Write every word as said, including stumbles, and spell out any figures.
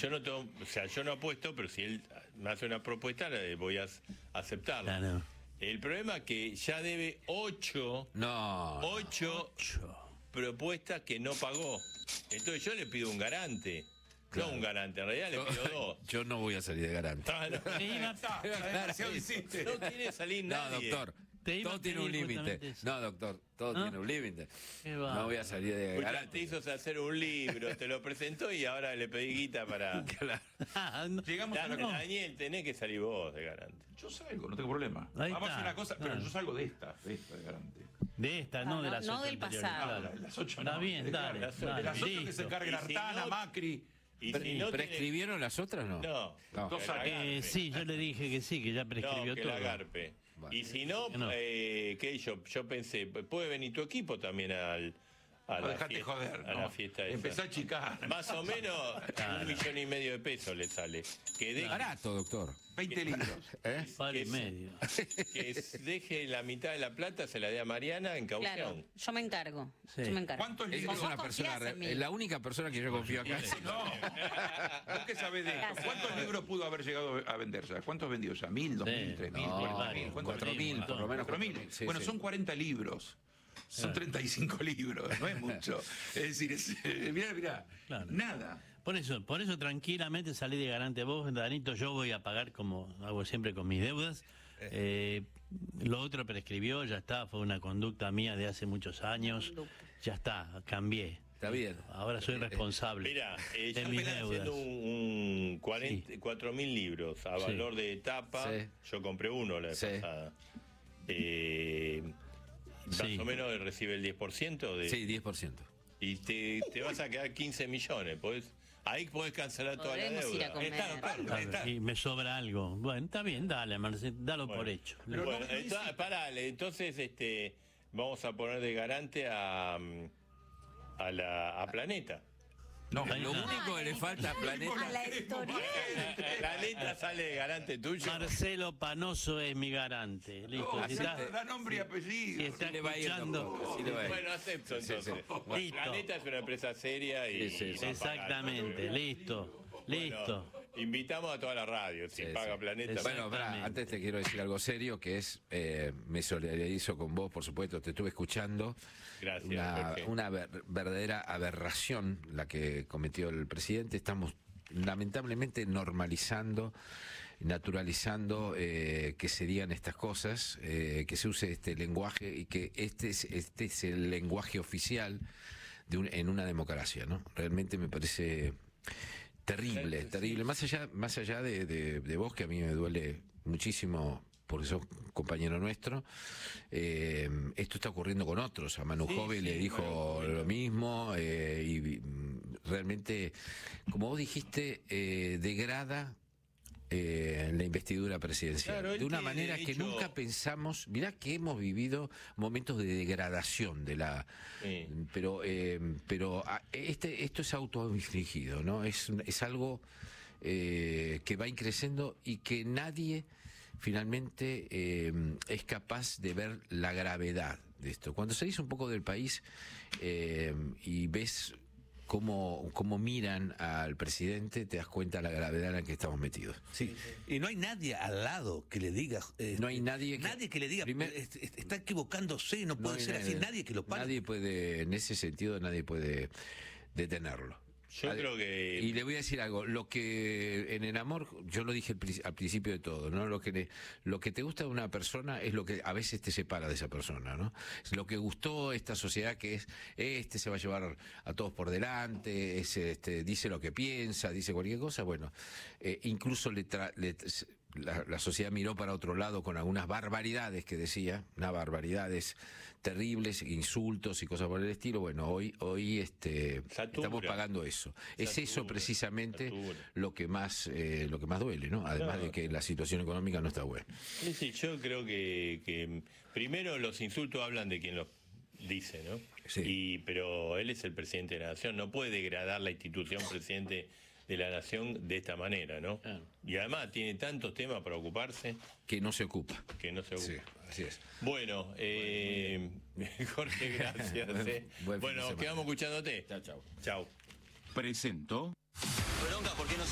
yo no tengo, o sea, yo no apuesto, pero si él me hace una propuesta, voy a aceptarla. Claro. El problema es que ya debe ocho, No. ocho, Ocho. propuestas que no pagó. Entonces yo le pido un garante. Claro. No un garante, en realidad le pido dos. Yo no voy a salir de garante. Ah, no. Te iba- No quiere salir No, nadie. doctor. Te iba Todo a tiene un pedir límite. justamente eso. No, doctor. Todo ¿Ah? tiene un límite. Qué va. No voy a salir de Pues ya te garante. hizo hacer un libro, te lo presentó y ahora le pedí guita para... Claro. Ah, no. Llegamos Da- a la no. Daniel, tenés que salir vos de garante. Yo salgo, no tengo problema. Ahí Vamos a está. hacer una cosa, pero Claro. yo salgo de esta, de esta, de garante. De esta, no, No, de no, las no ocho del anteriores, pasado. claro. Ah, las ocho Está no. bien, de dale, las- dale, de las ocho que listo. se encargue Y si Artana, no- Macri. Y Pre- si no tenés- ¿Prescribieron las otras no? No. No. Dos Que la años. garpe. Eh, sí, yo le dije que sí, que ya prescribió No, que todo. la garpe. Vale. Y si no, Que no. eh, ¿qué? Yo, yo pensé, puede venir tu equipo también al, a, No, la, dejate fiesta, joder. a no. la fiesta esa. Empezá a chicar. Más o menos un millón y medio de pesos le sale. Que deje, Barato, doctor. veinte libros. ¿Eh? Par y que- medio. que deje la mitad de la plata, se la dé a Mariana en caución. Claro, yo me encargo. Sí. Yo me encargo. ¿Cuántos Ella libros? es una ¿Vos persona, confías en mí? es la única persona que yo confío acá. No. ¿Vos qué sabés de esto? Gracias. ¿Cuántos libros pudo haber llegado a vender? ¿Sabes ¿Cuántos vendió ya? ¿Mil, dos mil, Sí. tres mil, No, cuatro mil? ¿Cuántos cuatro vendió? mil, por lo menos. ¿Cuatro mil? Sí, Bueno, sí. son cuarenta libros. Son treinta y cinco libros, no es mucho. Es decir, es, eh, mirá, mirá, Claro. nada. Por eso, por eso tranquilamente salí de garante vos, Danito, yo voy a pagar como hago siempre con mis deudas. Eh, lo otro prescribió, ya está, fue una conducta mía de hace muchos años. Conducta. Ya está, cambié. Está bien. Ahora soy responsable Mira, eh, de yo mis estoy deudas. haciendo un, un cuarenta, cuatro mil libros a Sí. valor de tapa. Sí. Yo compré uno la vez Sí. pasada. Eh, más Sí. o menos recibe el diez por ciento de... Sí, diez por ciento. Y te, te vas a quedar quince millones. Podés, ahí podés cancelar toda la Podremos ir a deuda. comer. Está, doctor, Claro, está. y me sobra algo. Bueno, está bien, dale, Marcelo, dalo por hecho. Pero Bueno, no- no entonces, dice- parale, entonces este, vamos a poner de garante a, a, la, a Planeta. No, Ahí Lo está. único que le falta a A Planeta. la editorial. Planeta sale de garante tuyo. Marcelo Panoso es mi garante. Listo. no, si está, da nombre y apellido. si está Sí le va a ir, escuchando. doctor, sí le va a ir. Bueno, acepto Sí, sí, entonces. sí. Listo. Planeta es una empresa seria y... Sí, sí, sí. va a pagar. Exactamente, listo. Listo. Bueno, invitamos a toda la radio, si Sí, paga sí. Planeta. Exacto. Bueno, pará, Exactamente. antes te quiero decir algo serio, que es, eh, me solidarizo con vos, por supuesto, te estuve escuchando. Gracias, Una, Jorge. una ver- verdadera aberración la que cometió el presidente. Estamos lamentablemente normalizando, naturalizando eh, que se digan estas cosas, eh, que se use este lenguaje y que este es, este es el lenguaje oficial de un- en una democracia, ¿no? Realmente me parece terrible, Sí. terrible. Más allá, más allá de, de- de vos, que a mí me duele muchísimo porque sos compañero nuestro, eh, esto está ocurriendo con otros. A Manu Sí, Jove sí, le dijo bueno, lo mismo eh, y mm, realmente, como vos dijiste, eh, degrada eh, la investidura presidencial. Claro, él de una tiene manera que derecho- nunca pensamos. Mirá que hemos vivido momentos de degradación de la... Sí. Pero, eh, pero ah, este, esto es autoinfligido, ¿no? Es, es algo eh, que va increciendo y que nadie finalmente eh, es capaz de ver la gravedad de esto. Cuando salís un poco del país eh, y ves cómo, cómo miran al presidente, te das cuenta de la gravedad en la que estamos metidos. Sí, y no hay nadie al lado que le diga. eh, No hay nadie que- nadie que le diga. Primer- eh, est- está equivocándose, no puede hay ser así. Nadie que lo pare. Nadie puede, en ese sentido, nadie puede detenerlo. Yo Ade- creo que... Y le voy a decir algo, lo que en el amor, yo lo dije al pri- al principio de todo, ¿no? Lo que le- lo que te gusta de una persona es lo que a veces te separa de esa persona, ¿no? Es lo que gustó esta sociedad, que es este se va a llevar a todos por delante, es, este, dice lo que piensa, dice cualquier cosa, bueno, eh, incluso le, tra- le- la, la sociedad miró para otro lado con algunas barbaridades que decía, unas barbaridades terribles, insultos y cosas por el estilo. Bueno, hoy, hoy este, Satura. estamos pagando eso. Es eso Satura, precisamente satura. lo que más eh, lo que más duele, ¿no? Además Claro. de que la situación económica no está buena. Sí, sí, yo creo que, que primero los insultos hablan de quien los dice, ¿no? Sí. Y, pero él es el presidente de la nación, no puede degradar la institución presidente de la nación de esta manera, ¿no? Claro. Y además tiene tantos temas para ocuparse Que no se ocupa. que no se ocupa. Sí, así es. Bueno, eh, Jorge, gracias. eh. Buen fin de Bueno, semana. quedamos escuchándote. Chao, chao. Chao. Presentó